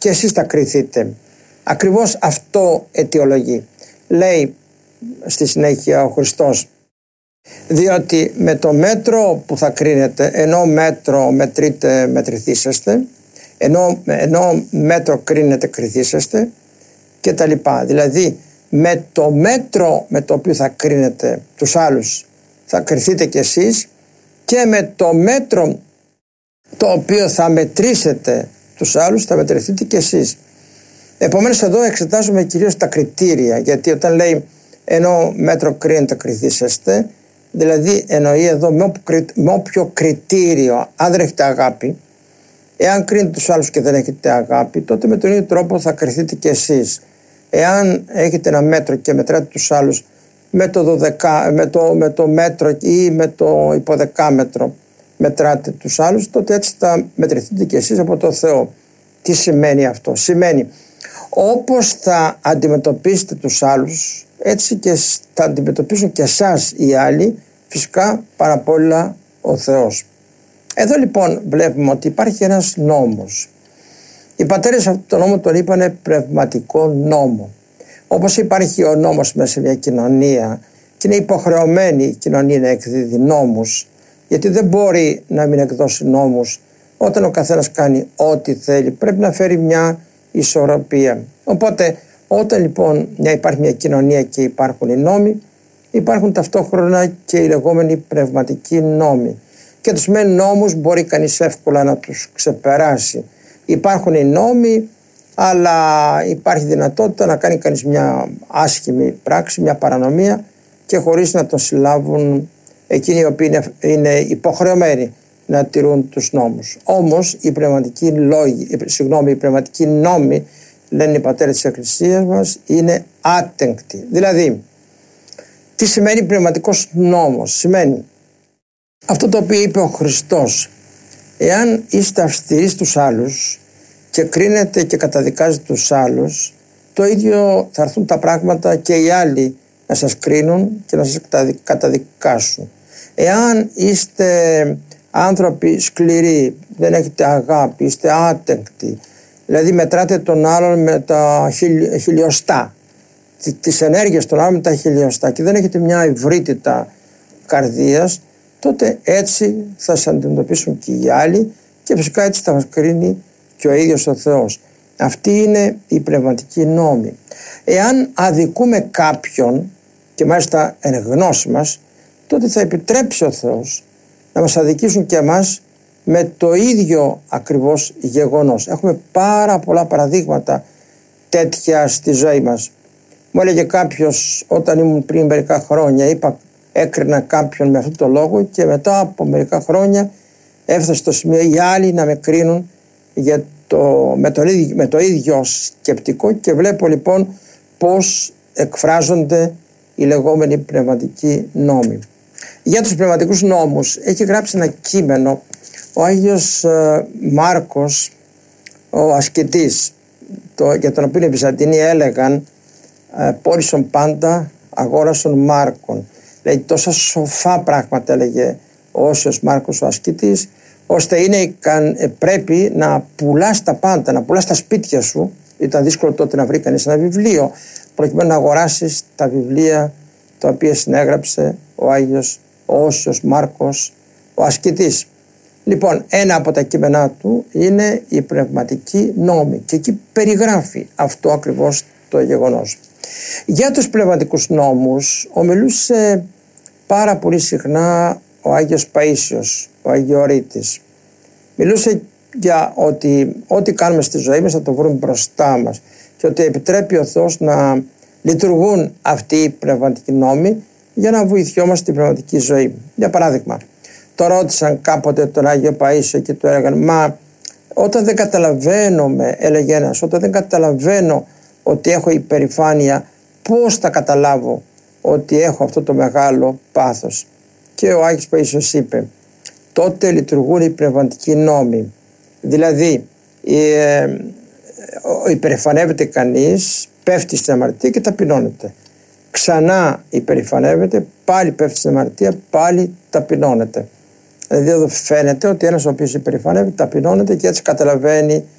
και εσείς θα κριθείτε. Ακριβώς αυτό αιτιολογεί. Λέει στη συνέχεια ο Χριστός, διότι με το μέτρο που θα κρίνετε, ενώ μέτρο μετρείτε μετρηθήσεστε, ενώ μέτρο κρίνετε κριθήσεστε και τα λοιπά. Δηλαδή με το μέτρο με το οποίο θα κρίνετε τους άλλους θα κριθείτε κι εσείς, και με το μέτρο το οποίο θα μετρήσετε τους άλλους θα μετρηθείτε κι εσείς. Επομένως εδώ εξετάζουμε κυρίως τα κριτήρια, γιατί όταν λέει ενώ μέτρο κρίνετε κριθήσεστε, δηλαδή εννοεί εδώ με όποιο κριτήριο, αν δεν έχετε αγάπη, εάν κρίνετε τους άλλους και δεν έχετε αγάπη, τότε με τον ίδιο τρόπο θα κριθείτε κι εσείς. Εάν έχετε ένα μέτρο και μετράτε τους άλλους με το μέτρο ή με το υποδεκάμετρο μετράτε τους άλλους, τότε έτσι θα μετρηθείτε κι εσείς από το Θεό. Τι σημαίνει αυτό? Σημαίνει όπως θα αντιμετωπίσετε τους άλλους, έτσι και θα αντιμετωπίσουν και εσάς οι άλλοι, φυσικά πάρα απ' όλα ο Θεός. Εδώ λοιπόν βλέπουμε ότι υπάρχει ένας νόμος. Οι πατέρες αυτόν τον νόμο τον είπανε πνευματικό νόμο. Όπως υπάρχει ο νόμος μέσα σε μια κοινωνία και είναι υποχρεωμένη η κοινωνία να εκδίδει νόμους, γιατί δεν μπορεί να μην εκδώσει νόμους. Όταν ο καθένας κάνει ό,τι θέλει, πρέπει να φέρει μια ισορροπία. Οπότε όταν λοιπόν υπάρχει μια κοινωνία και υπάρχουν οι νόμοι, υπάρχουν ταυτόχρονα και οι λεγόμενοι πνευματικοί νόμοι. Και τους μεν νόμους μπορεί κανείς εύκολα να τους ξεπεράσει. Υπάρχουν οι νόμοι, αλλά υπάρχει δυνατότητα να κάνει κανείς μια άσχημη πράξη, μια παρανομία, και χωρίς να τον συλλάβουν εκείνοι οι οποίοι είναι υποχρεωμένοι να τηρούν τους νόμους. Όμως οι πνευματικοί νόμοι, λένε οι πατέρες της Εκκλησίας μας, είναι άτεγκτοι. Δηλαδή, τι σημαίνει πνευματικός νόμος? Σημαίνει αυτό το οποίο είπε ο Χριστός. Εάν είστε αυστηροί στους άλλους και κρίνετε και καταδικάζετε τους άλλους, το ίδιο θα έρθουν τα πράγματα και οι άλλοι να σας κρίνουν και να σας καταδικάσουν. Εάν είστε άνθρωποι σκληροί, δεν έχετε αγάπη, είστε άτεγκτοι, δηλαδή μετράτε τον άλλον με τα χιλιοστά, τις ενέργειες των άλλων με τα χιλιοστά, και δεν έχετε μια ευρύτητα καρδίας, τότε έτσι θα σας αντιμετωπίσουν και οι άλλοι, και φυσικά έτσι θα μας κρίνει και ο ίδιος ο Θεός. Αυτή είναι η πνευματική νόμη. Εάν αδικούμε κάποιον, και μάλιστα εν γνώση μας, τότε θα επιτρέψει ο Θεός να μας αδικήσουν και εμάς με το ίδιο ακριβώς γεγονός. Έχουμε πάρα πολλά παραδείγματα τέτοια στη ζωή μας. Μου έλεγε κάποιος, όταν ήμουν πριν μερικά χρόνια, έκρινα κάποιον με αυτόν τον λόγο, και μετά από μερικά χρόνια έφτασε στο σημείο οι άλλοι να με κρίνουν με το ίδιο σκεπτικό, και βλέπω λοιπόν πώς εκφράζονται οι λεγόμενοι πνευματικοί νόμοι. Για τους πνευματικούς νόμους έχει γράψει ένα κείμενο ο Άγιος Μάρκος, ο ασκητής, για τον οποίο οι Βυζαντινοί έλεγαν πώλησον πάντα, αγόρασον Μάρκον. Δηλαδή τόσα σοφά πράγματα έλεγε ο Όσιος Μάρκος ο ασκητής, ώστε πρέπει να πουλάς τα πάντα, να πουλάς τα σπίτια σου. Ήταν δύσκολο τότε να βρει κανείς ένα βιβλίο, προκειμένου να αγοράσεις τα βιβλία τα οποία συνέγραψε ο Άγιος Όσιος Μάρκος ο ασκητής. Λοιπόν, ένα από τα κείμενά του είναι η πνευματική νόμη, και εκεί περιγράφει αυτό ακριβώς το γεγονός. Για τους πνευματικούς νόμους ομιλούσε πάρα πολύ συχνά ο Άγιος Παΐσιος, ο Αγιορείτης. Μιλούσε για ότι ό,τι κάνουμε στη ζωή μας θα το βρούμε μπροστά μας, και ότι επιτρέπει ο Θεός να λειτουργούν αυτοί οι πνευματικοί νόμοι για να βοηθιόμαστε στην πνευματική ζωή. Για παράδειγμα, το ρώτησαν κάποτε τον Άγιο Παΐσιο και του έλεγαν, μα όταν δεν καταλαβαίνομαι, έλεγε ένας, όταν δεν καταλαβαίνω ότι έχω υπερηφάνεια, πώς θα καταλάβω ότι έχω αυτό το μεγάλο πάθος? Και ο Άγιος Παΐσιος είπε, τότε λειτουργούν οι πνευματικοί νόμοι. Δηλαδή υπερηφανεύεται κανείς, πέφτει στην αμαρτία και ταπεινώνεται. Ξανά υπερηφανεύεται, πάλι πέφτει στην αμαρτία, πάλι ταπεινώνεται. Δηλαδή εδώ φαίνεται ότι ένας ο οποίος υπερηφανεύεται, ταπεινώνεται, και έτσι καταλαβαίνει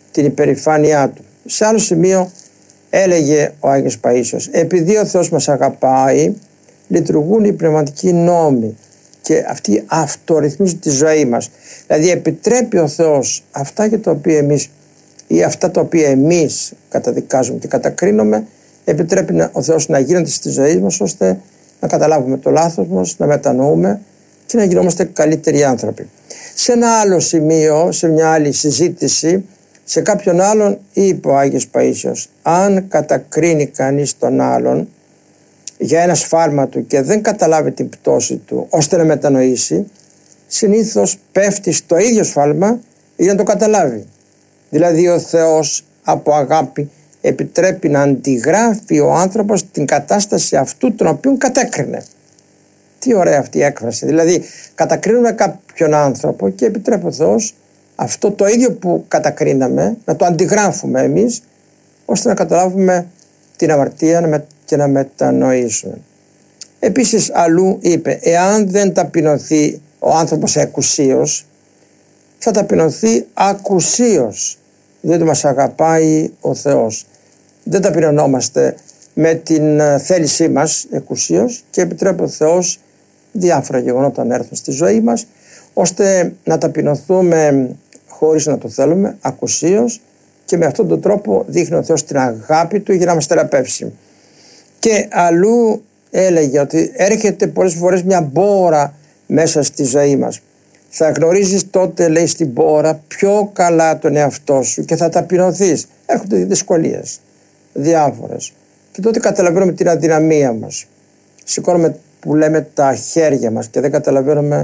την υπερηφάνειά του. Σε άλλο σημείο έλεγε ο Άγιος Παΐσιος, επειδή ο Θεός μας αγαπάει, λειτουργούν οι πνευματικοί νόμοι και αυτοί αυτορυθμίζουν τη ζωή μας. Δηλαδή επιτρέπει ο Θεός αυτά και τα οποία εμείς ή αυτά τα οποία εμείς καταδικάζουμε και κατακρίνουμε, επιτρέπει ο Θεός να γίνονται στη ζωή μας, ώστε να καταλάβουμε το λάθος μας, να μετανοούμε και να γινόμαστε καλύτεροι άνθρωποι. Σε ένα άλλο σημείο, σε μια άλλη συζήτηση, σε κάποιον άλλον είπε ο Άγιος Παΐσιος, αν κατακρίνει κανείς τον άλλον για ένα σφάλμα του και δεν καταλάβει την πτώση του ώστε να μετανοήσει, συνήθως πέφτει στο ίδιο σφάλμα για να το καταλάβει. Δηλαδή ο Θεός από αγάπη επιτρέπει να αντιγράφει ο άνθρωπος την κατάσταση αυτού τον οποίον κατέκρινε. Τι ωραία αυτή η έκφραση. Δηλαδή κατακρίνουμε κάποιον άνθρωπο και επιτρέπει ο Θεός αυτό το ίδιο που κατακρίναμε να το αντιγράφουμε εμείς, ώστε να καταλάβουμε την αμαρτία και να μετανοήσουμε. Επίσης αλλού είπε, εάν δεν ταπεινωθεί ο άνθρωπος εκουσίως, θα ταπεινωθεί ακουσίως, διότι μας αγαπάει ο Θεός. Δεν ταπεινωνόμαστε με την θέλησή μας εκουσίως και επιτρέπει ο Θεός διάφορα γεγονότα να έρθουν στη ζωή μας, ώστε να ταπεινωθούμε χωρίς να το θέλουμε, ακουσίως, και με αυτόν τον τρόπο δείχνει ο Θεός την αγάπη του για να μας θεραπεύσει. Και αλλού έλεγε ότι έρχεται πολλές φορές μια μπόρα μέσα στη ζωή μας. Θα γνωρίζεις τότε, λέει, στην μπόρα πιο καλά τον εαυτό σου και θα ταπεινωθείς. Έρχονται δυσκολίες διάφορες και τότε καταλαβαίνουμε την αδυναμία μας. Σηκώνουμε, που λέμε, τα χέρια μας και δεν καταλαβαίνουμε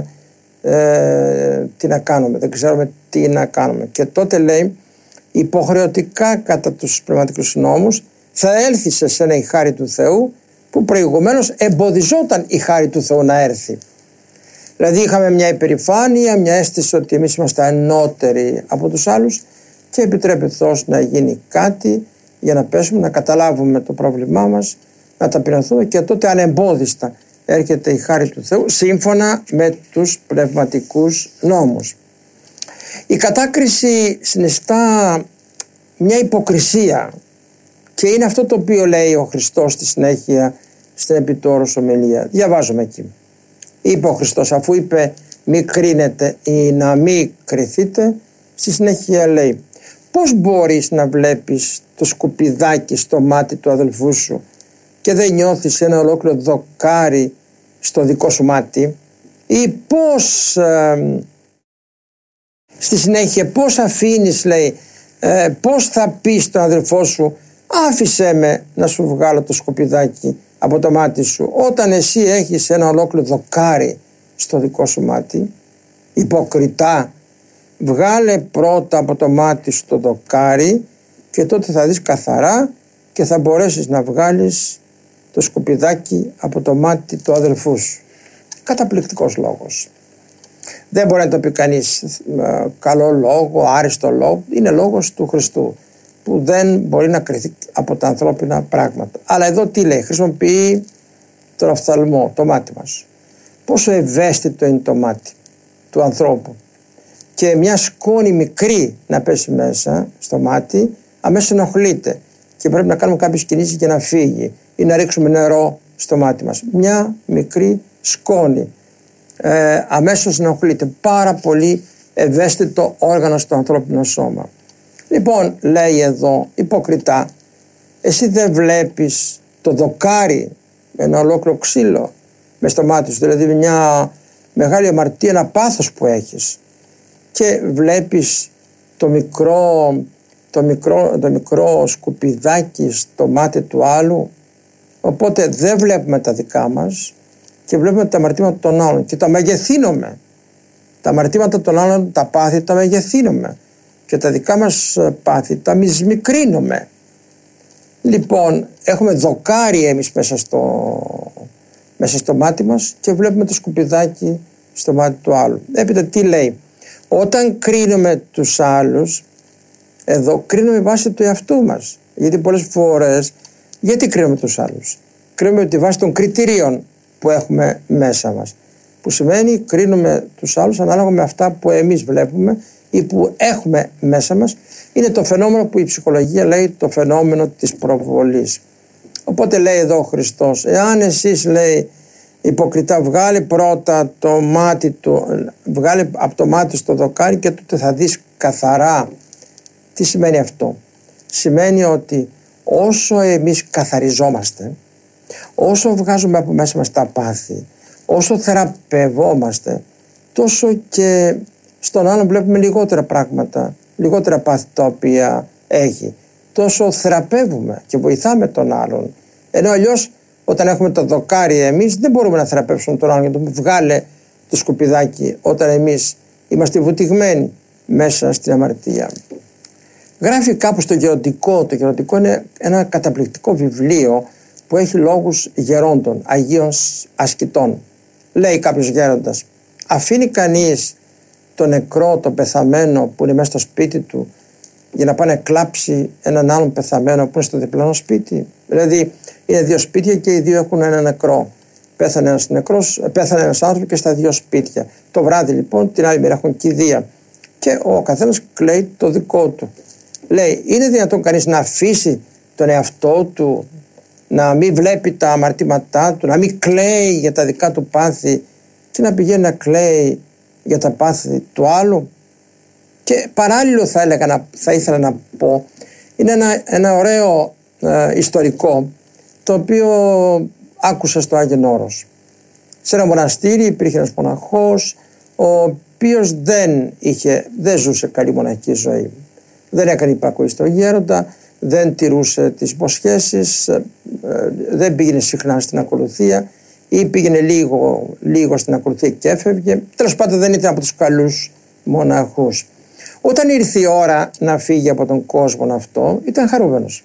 τι να κάνουμε, δεν ξέρουμε τι να κάνουμε, και τότε, λέει, υποχρεωτικά κατά τους πνευματικούς νόμους θα έλθει σε σένα η χάρη του Θεού, που προηγουμένως εμποδιζόταν η χάρη του Θεού να έρθει. Δηλαδή είχαμε μια υπερηφάνεια, μια αίσθηση ότι εμείς είμαστε ανώτεροι από τους άλλους, και επιτρέπει ο Θεός να γίνει κάτι για να πέσουμε, να καταλάβουμε το πρόβλημά μας, να ταπεινωθούμε, και τότε ανεμπόδιστα έρχεται η χάρη του Θεού σύμφωνα με τους πνευματικούς νόμους. Η κατάκριση συνιστά μια υποκρισία, και είναι αυτό το οποίο λέει ο Χριστός στη συνέχεια στην επιτόρους ομιλία. Διαβάζουμε εκεί. Είπε ο Χριστός, αφού είπε μη κρίνετε ή να μη κριθείτε, στη συνέχεια λέει, πώς μπορείς να βλέπεις το σκουπιδάκι στο μάτι του αδελφού σου και δεν νιώθεις ένα ολόκληρο δοκάρι στο δικό σου μάτι? Ή πώς στη συνέχεια πώς αφήνεις, λέει, πώς θα πεις στον αδελφό σου, άφησέ με να σου βγάλω το σκουπιδάκι από το μάτι σου, όταν εσύ έχεις ένα ολόκληρο δοκάρι στο δικό σου μάτι? Υποκριτά, βγάλε πρώτα από το μάτι σου το δοκάρι και τότε θα δεις καθαρά και θα μπορέσεις να βγάλεις το σκουπιδάκι από το μάτι του αδελφού σου. Καταπληκτικός λόγος. Δεν μπορεί να το πει κανείς καλό λόγο, άριστο λόγο. Είναι λόγος του Χριστού που δεν μπορεί να κριθεί από τα ανθρώπινα πράγματα. Αλλά εδώ τι λέει? Χρησιμοποιεί τον οφθαλμό, το μάτι μας. Πόσο ευαίσθητο είναι το μάτι του ανθρώπου, και μια σκόνη μικρή να πέσει μέσα στο μάτι αμέσως ενοχλείται και πρέπει να κάνουμε κάποιες κινήσεις για να φύγει ή να ρίξουμε νερό στο μάτι μας. Μια μικρή σκόνη αμέσως ενοχλείται. Πάρα πολύ ευαίσθητο όργανο στο ανθρώπινο σώμα. Λοιπόν, λέει εδώ, υποκριτά, εσύ δεν βλέπεις το δοκάρι, ένα ολόκληρο ξύλο μες στο μάτι σου, δηλαδή μια μεγάλη αμαρτία, ένα πάθος που έχεις, και βλέπεις το μικρό σκουπιδάκι στο μάτι του άλλου? Οπότε δεν βλέπουμε τα δικά μας και βλέπουμε τα αμαρτήματα των άλλων και τα μεγεθύνουμε. Τα αμαρτήματα των άλλων, τα πάθη, τα μεγεθύνουμε και τα δικά μας πάθη τα μικρύνουμε. Λοιπόν, έχουμε δοκάρι εμείς μέσα στο μάτι μας και βλέπουμε το σκουπιδάκι στο μάτι του άλλου. Έπειτα τι λέει? Όταν κρίνουμε τους άλλους, εδώ κρίνουμε βάσει του εαυτού μας. Γιατί πολλές φορές, γιατί κρίνουμε τους άλλους? Κρίνουμε τη βάση των κριτηρίων που έχουμε μέσα μας. Που σημαίνει κρίνουμε τους άλλους ανάλογα με αυτά που εμείς βλέπουμε ή που έχουμε μέσα μας, Είναι το φαινόμενο που η ψυχολογία λέει το φαινόμενο της προβολής. Οπότε λέει εδώ ο Χριστός, εάν εσείς, λέει, υποκριτά, βγάλει πρώτα το μάτι του, βγάλει από το μάτι στο δοκάρι και τότε θα δεις καθαρά. Τι σημαίνει αυτό? Σημαίνει ότι όσο εμείς καθαριζόμαστε, όσο βγάζουμε από μέσα μας τα πάθη, όσο θεραπευόμαστε, τόσο και στον άλλον βλέπουμε λιγότερα πράγματα, λιγότερα πάθη τα οποία έχει. Τόσο θεραπεύουμε και βοηθάμε τον άλλον. Ενώ αλλιώς όταν έχουμε το δοκάρι εμείς δεν μπορούμε να θεραπεύσουμε τον άλλον για να του βγάλε το σκουπιδάκι όταν εμείς είμαστε βουτυγμένοι μέσα στην αμαρτία. Γράφει κάπου στο Γεροντικό. Το Γεροντικό είναι ένα καταπληκτικό βιβλίο που έχει λόγους γερόντων, Αγίων ασκητών. Λέει κάποιος γέροντας, αφήνει κανείς το νεκρό, το πεθαμένο που είναι μέσα στο σπίτι του για να πάει να κλάψει έναν άλλον πεθαμένο που είναι στο διπλανό σπίτι? Δηλαδή είναι δύο σπίτια και οι δύο έχουν ένα νεκρό. Πέθανε ένας άνθρωπος και στα δύο σπίτια. Το βράδυ λοιπόν την άλλη μέρα έχουν κηδεία και ο καθένας κλαίει το δικό του. Λέει, είναι δυνατόν κανείς να αφήσει τον εαυτό του, να μην βλέπει τα αμαρτήματά του, να μην κλαίει για τα δικά του πάθη και να πηγαίνει να κλαίει για τα πάθη του άλλου? Και παράλληλο θα ήθελα να πω, είναι ένα ωραίο ιστορικό το οποίο άκουσα στο Άγιον Όρος. Σε ένα μοναστήρι υπήρχε ένας μοναχός ο οποίος δεν ζούσε καλή μοναχική ζωή. Δεν έκανε υπακοή στο γέροντα, δεν τηρούσε τις υποσχέσεις, δεν πήγαινε συχνά στην ακολουθία ή πήγαινε λίγο στην ακολουθία και έφευγε. Τέλος πάντων δεν ήταν από τους καλούς μοναχούς. Όταν ήρθε η ώρα να φύγει από τον κόσμο αυτό, ήταν χαρούμενος.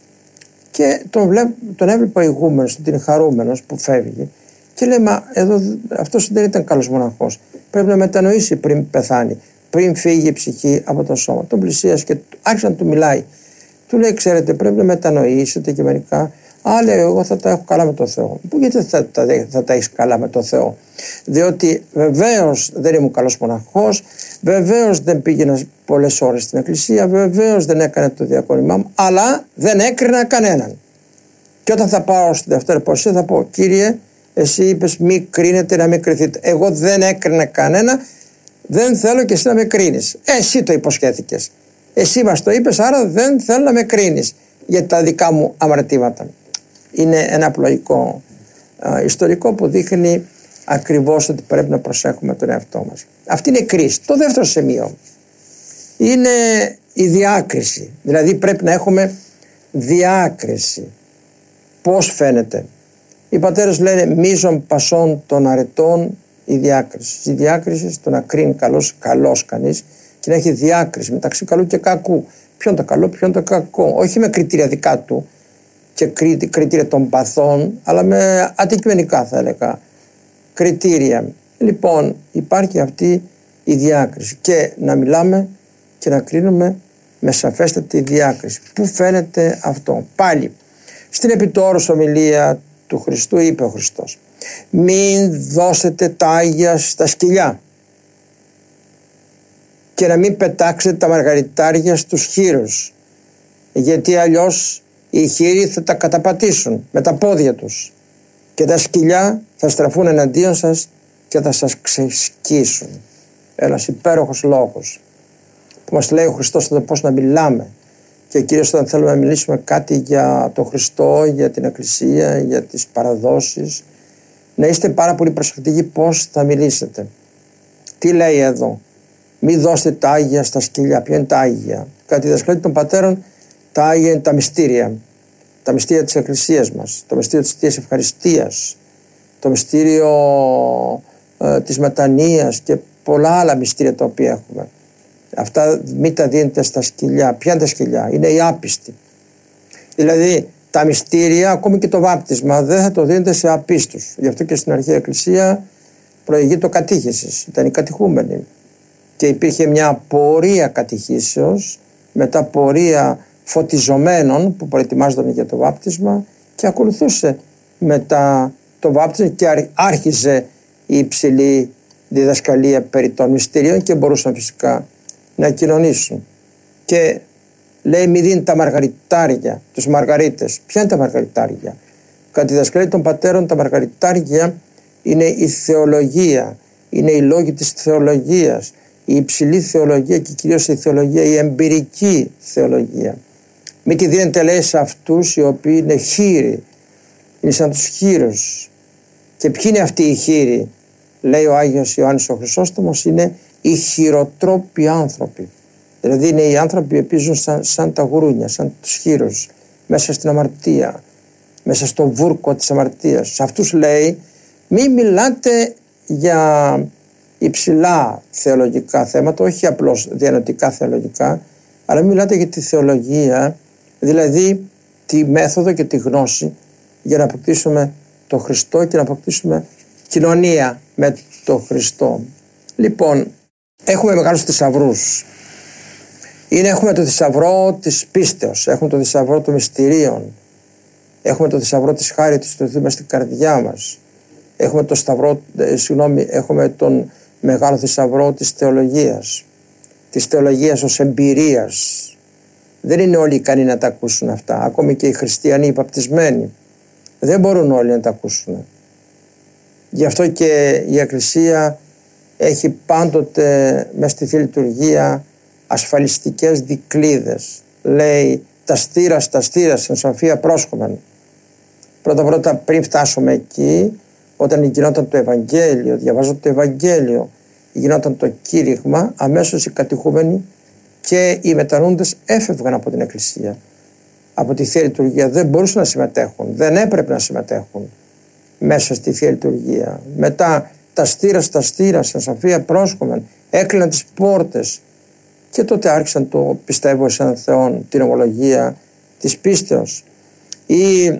Και τον έβλεπα ο ηγούμενος, ότι είναι χαρούμενος που φεύγει. Και λέει, μα εδώ αυτός δεν ήταν καλός μοναχός. Πρέπει να μετανοήσει πριν πεθάνει, πριν φύγει η ψυχή από το σώμα. Τον πλησίασε και άρχισε να του μιλάει. Του λέει, ξέρετε, πρέπει να μετανοήσετε και μερικά. Λέει, εγώ θα τα έχω καλά με το Θεό. Γιατί θα τα έχεις καλά με το Θεό? Διότι βεβαίως δεν ήμουν καλός μοναχός, βεβαίως δεν πήγαινα πολλές ώρες στην εκκλησία, βεβαίως δεν έκανα το διακόνημά μου, αλλά δεν έκρινα κανέναν. Και όταν θα πάω στη δεύτερη πορσία θα πω, Κύριε, εσύ είπες μη κρίνετε να μην κριθείτε. Εγώ δεν έκρινα κανένα, δεν θέλω και εσύ να με κρίνεις. Εσύ το υποσχέθηκες. Εσύ μας το είπες, άρα δεν θέλω να με κρίνεις για τα δικά μου αμαρτήματα. Είναι ένα απλοϊκό ιστορικό που δείχνει ακριβώς ότι πρέπει να προσέχουμε τον εαυτό μας. Αυτή είναι η κρίση. Το δεύτερο σημείο είναι η διάκριση. Δηλαδή πρέπει να έχουμε διάκριση. Πώς φαίνεται? Οι πατέρες λένε μείζων πασών των αρετών η διάκριση. Η διάκριση στο να κρίνει καλός κανείς και να έχει διάκριση μεταξύ καλού και κακού. Ποιο είναι το καλό, ποιο είναι το κακό. Όχι με κριτήρια δικά του και κριτήρια των παθών, αλλά με αντικειμενικά θα έλεγα κριτήρια. Λοιπόν, υπάρχει αυτή η διάκριση και να μιλάμε και να κρίνουμε με σαφέστατη διάκριση. Πού φαίνεται αυτό? Πάλι στην επιτόρους ομιλία του Χριστού είπε ο Χριστός, μην δώσετε τα άγια στα σκυλιά και να μην πετάξετε τα μαργαριτάρια στους χήρους, γιατί αλλιώς οι χήροι θα τα καταπατήσουν με τα πόδια τους και τα σκυλιά θα στραφούν εναντίον σας και θα σας ξεσκίσουν. Ένας υπέροχος λόγος που μας λέει ο Χριστός εδώ πώς να μιλάμε, και κυρίως όταν θέλουμε να μιλήσουμε κάτι για τον Χριστό, για την Εκκλησία, για τις παραδόσεις, να είστε πάρα πολύ προσεκτικοί πώς θα μιλήσετε. Τι λέει εδώ? Μη δώσετε τα άγια στα σκυλιά. Ποια είναι τα άγια? Κατά τη διδασκαλία των πατέρων, τα άγια είναι τα μυστήρια. Τα μυστήρια της Εκκλησίας μας, το μυστήριο της Θείας Ευχαριστίας, το μυστήριο της μετανοίας και πολλά άλλα μυστήρια τα οποία έχουμε. Αυτά μην τα δίνετε στα σκυλιά. Ποια είναι τα σκυλιά? Είναι οι άπιστοι. Δηλαδή τα μυστήρια, ακόμη και το βάπτισμα, δεν θα το δίνετε σε απίστους. Γι' αυτό και στην Αρχαία Εκκλησία προηγεί το κατήχησης. Ήταν οι κατηχούμενοι. Και υπήρχε μια πορεία κατηχήσεως, μετά πορεία φωτιζομένων που προετοιμάζονταν για το βάπτισμα, και ακολουθούσε μετά το βάπτισμα και άρχιζε η υψηλή διδασκαλία περί των μυστηρίων και μπορούσαν φυσικά να κοινωνήσουν. Και Λέει μη δίνει τα μαργαριτάρια, τους μαργαρίτες. Ποια είναι τα μαργαριτάρια? Κατά τη διδασκαλία των πατέρων, τα μαργαριτάρια είναι η θεολογία, είναι οι λόγοι της θεολογίας, η υψηλή θεολογία και κυρίως η θεολογία, η εμπειρική θεολογία. Μη τη δίνετε, λέει, σε αυτούς οι οποίοι είναι χήροι, είναι σαν τους χήρους. Και ποιοι είναι αυτοί οι χήροι? Λέει ο Άγιος Ιωάννης ο Χρυσόστομος, είναι οι χειροτρόποι άνθρωποι. Δηλαδή είναι οι άνθρωποι που ζουν σαν τα γουρούνια, σαν τους χήρους, μέσα στην αμαρτία, μέσα στο βούρκο της αμαρτίας. Σε αυτούς λέει μη μιλάτε για υψηλά θεολογικά θέματα, όχι απλώς διανοητικά θεολογικά, αλλά μιλάτε για τη θεολογία, δηλαδή τη μέθοδο και τη γνώση για να αποκτήσουμε το Χριστό και να αποκτήσουμε κοινωνία με το Χριστό. Λοιπόν, έχουμε μεγάλους θησαυρούς. Έχουμε το θησαυρό της πίστεως, έχουμε το θησαυρό των μυστηρίων, έχουμε το θησαυρό της χάριτος του Θεού μες στην καρδιά μας, έχουμε τον μεγάλο θησαυρό της θεολογίας ως εμπειρίας. Δεν είναι όλοι ικανοί να τα ακούσουν αυτά, ακόμη και οι χριστιανοί, οι βαπτισμένοι δεν μπορούν όλοι να τα ακούσουν. Γι' αυτό και η Εκκλησία έχει πάντοτε μες στη Θεία Λειτουργία ασφαλιστικές δικλείδες. Λέει τα στήρα εν σοφία πρόσχομεν. Πρώτα πριν φτάσουμε εκεί, όταν γινόταν το Ευαγγέλιο, διαβάζω το Ευαγγέλιο, γινόταν το κήρυγμα, αμέσως οι κατηχούμενοι και οι μετανοούντες έφευγαν από την Εκκλησία, από τη Θεία Λειτουργία. Δεν μπορούσαν να συμμετέχουν, δεν έπρεπε να συμμετέχουν μέσα στη Θεία Λειτουργία. Μετά τα στήρα εν σοφία πρόσχομεν, έκλειναν τις πόρτες. Και τότε άρχισαν το πιστεύω σε έναν Θεόν, την ομολογία της πίστεως. Ή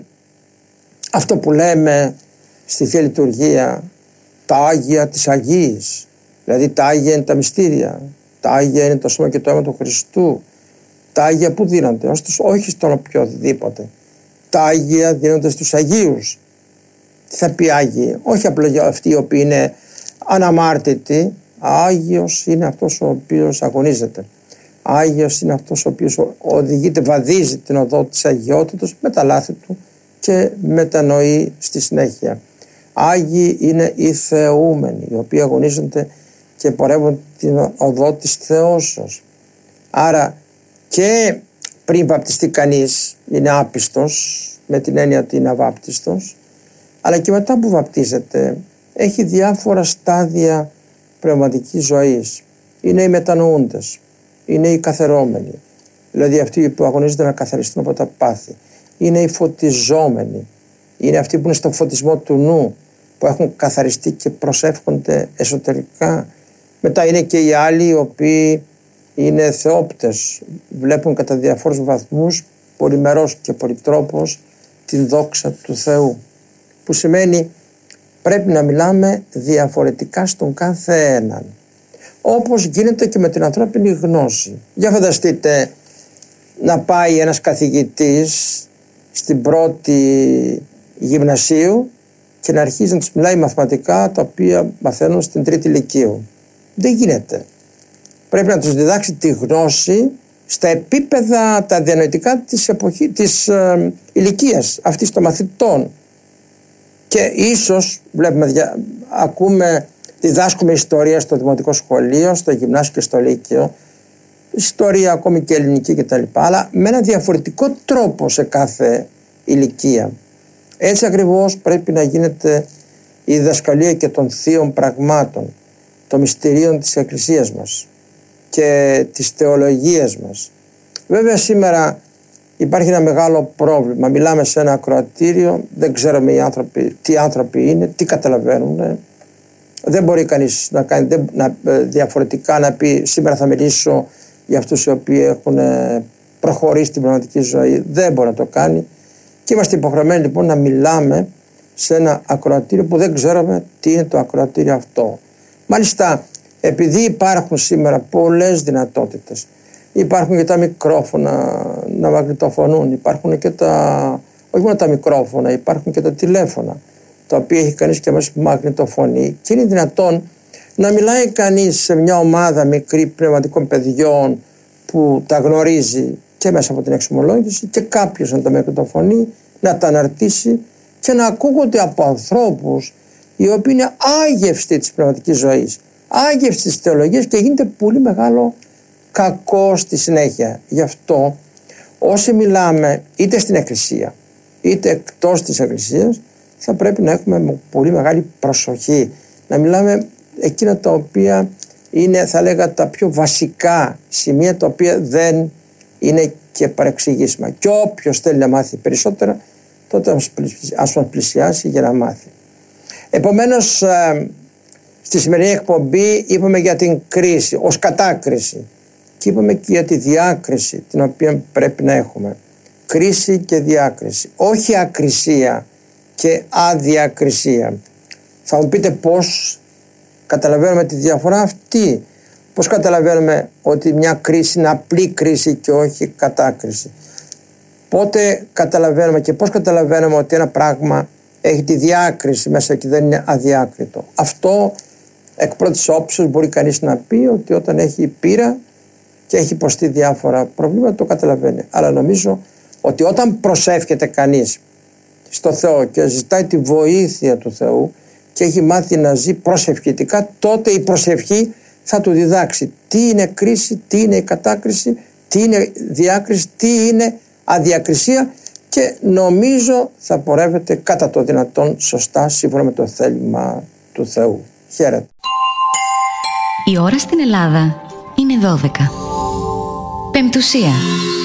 αυτό που λέμε στη Θεία Λειτουργία, τα Άγια της Αγίας. Δηλαδή τα Άγια είναι τα μυστήρια, τα Άγια είναι το σώμα και το αίμα του Χριστού. Τα Άγια που δίνονται, όχι στον οποιοδήποτε. Τα Άγια δίνονται στους Αγίους. Τι θα πει Άγιοι? Όχι απλά για αυτοί οι οποίοι είναι αναμάρτητοι. Άγιος είναι αυτός ο οποίος αγωνίζεται. Άγιος είναι αυτός ο οποίος οδηγείται, βαδίζει την οδό της αγιότητος με τα λάθη του και μετανοεί στη συνέχεια. Άγιοι είναι οι θεούμενοι, οι οποίοι αγωνίζονται και πορεύουν την οδό της θεώσεως. Άρα και πριν βαπτιστεί κανείς είναι άπιστος, με την έννοια ότι είναι αβάπτιστος, αλλά και μετά που βαπτίζεται έχει διάφορα στάδια πνευματικής ζωής. Είναι οι μετανοούντες, είναι οι καθαρώμενοι, δηλαδή αυτοί που αγωνίζονται να καθαριστούν από τα πάθη. Είναι οι φωτιζόμενοι, είναι αυτοί που είναι στο φωτισμό του νου, που έχουν καθαριστεί και προσεύχονται εσωτερικά. Μετά είναι και οι άλλοι οι οποίοι είναι θεόπτες, βλέπουν κατά διαφόρους βαθμούς, πολυμερός και πολυτρόπος, την δόξα του Θεού, που σημαίνει πρέπει να μιλάμε διαφορετικά στον κάθε έναν, όπως γίνεται και με την ανθρώπινη γνώση. Για φανταστείτε να πάει ένας καθηγητής στην πρώτη γυμνασίου και να αρχίζει να τους μιλάει μαθηματικά τα οποία μαθαίνουν στην τρίτη λυκείου. Δεν γίνεται. Πρέπει να τους διδάξει τη γνώση στα επίπεδα τα διανοητικά της ηλικίας αυτής των μαθητών. Και ίσως διδάσκουμε ιστορία στο δημοτικό σχολείο, στο γυμνάσιο και στο λύκειο, ιστορία ακόμη και ελληνική κτλ. Αλλά με ένα διαφορετικό τρόπο σε κάθε ηλικία. Έτσι ακριβώς πρέπει να γίνεται η διδασκαλία και των θείων πραγμάτων, των μυστηρίων της Εκκλησίας μας και της θεολογίας μας. Βέβαια σήμερα υπάρχει ένα μεγάλο πρόβλημα. Μιλάμε σε ένα ακροατήριο, δεν ξέρουμε τι άνθρωποι είναι, τι καταλαβαίνουν. Δεν μπορεί κανείς να κάνει διαφορετικά, να πει σήμερα θα μιλήσω για αυτούς οι οποίοι έχουν προχωρήσει στην πραγματική ζωή. Δεν μπορεί να το κάνει. Και είμαστε υποχρεωμένοι λοιπόν να μιλάμε σε ένα ακροατήριο που δεν ξέρουμε τι είναι το ακροατήριο αυτό. Μάλιστα, επειδή υπάρχουν σήμερα πολλές δυνατότητες, υπάρχουν και τα μικρόφωνα να μαγνητοφωνούν, υπάρχουν και όχι μόνο τα μικρόφωνα, υπάρχουν και τα τηλέφωνα, τα οποία έχει κανείς και μέσα που μαγνητοφωνεί, και είναι δυνατόν να μιλάει κανείς σε μια ομάδα μικρή πνευματικών παιδιών που τα γνωρίζει και μέσα από την εξομολόγηση και κάποιος να το μεγαλοφωνεί, να τα αναρτήσει και να ακούγονται από ανθρώπους οι οποίοι είναι άγευστοι της πνευματικής ζωής, άγευστοι της θεολογίας και γίνεται πολύ μεγάλο κακό στη συνέχεια. Γι' αυτό όσοι μιλάμε είτε στην Εκκλησία είτε εκτός της Εκκλησίας θα πρέπει να έχουμε πολύ μεγάλη προσοχή, να μιλάμε εκείνα τα οποία είναι, θα λέγα, τα πιο βασικά σημεία, τα οποία δεν είναι και παρεξηγήσιμα. Και όποιος θέλει να μάθει περισσότερα, τότε ας μας πλησιάσει για να μάθει. Επομένως, στη σημερινή εκπομπή είπαμε για την κρίση ως κατάκριση και είπαμε και για τη διάκριση την οποία πρέπει να έχουμε. Κρίση και διάκριση, όχι ακρισία και αδιακρισία. Θα μου πείτε πώς καταλαβαίνουμε τη διαφορά αυτή, πώς καταλαβαίνουμε ότι μια κρίση είναι απλή κρίση και όχι κατάκριση. Πότε καταλαβαίνουμε και πώς καταλαβαίνουμε ότι ένα πράγμα έχει τη διάκριση μέσα και δεν είναι αδιάκριτο. Αυτό εκ πρώτης όψεως μπορεί κανείς να πει ότι όταν έχει πείρα και έχει υποστεί διάφορα προβλήματα το καταλαβαίνει. Αλλά νομίζω ότι όταν προσεύχεται κανείς στο Θεό και ζητάει τη βοήθεια του Θεού και έχει μάθει να ζει προσευχητικά, τότε η προσευχή θα του διδάξει τι είναι κρίση, τι είναι η κατάκριση, τι είναι διάκριση, τι είναι αδιακρισία και νομίζω θα πορεύεται κατά το δυνατόν σωστά σύμφωνα με το θέλημα του Θεού. Χαίρετε. Η ώρα στην Ελλάδα είναι 12. Πεμπτουσία.